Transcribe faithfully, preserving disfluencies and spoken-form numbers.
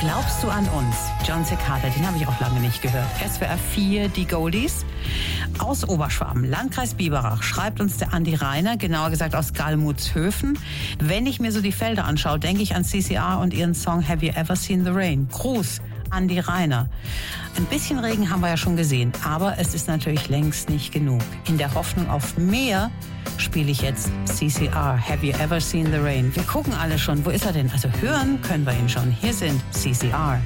Glaubst du an uns? John Cicada, den habe ich auch lange nicht gehört. S W R vier, die Goldies. Aus Oberschwaben, Landkreis Biberach, schreibt uns der Andi Reiner, genauer gesagt aus Gallmutshöfen. Wenn ich mir so die Felder anschaue, denke ich an C C R und ihren Song Have You Ever Seen the Rain? Gruß, Andi Reiner. Ein bisschen Regen haben wir ja schon gesehen, aber es ist natürlich längst nicht genug. In der Hoffnung auf mehr spiele ich jetzt C C R, Have You Ever Seen the Rain? Wir gucken alle schon, wo ist er denn? Also hören können wir ihn schon. Hier sind C C R.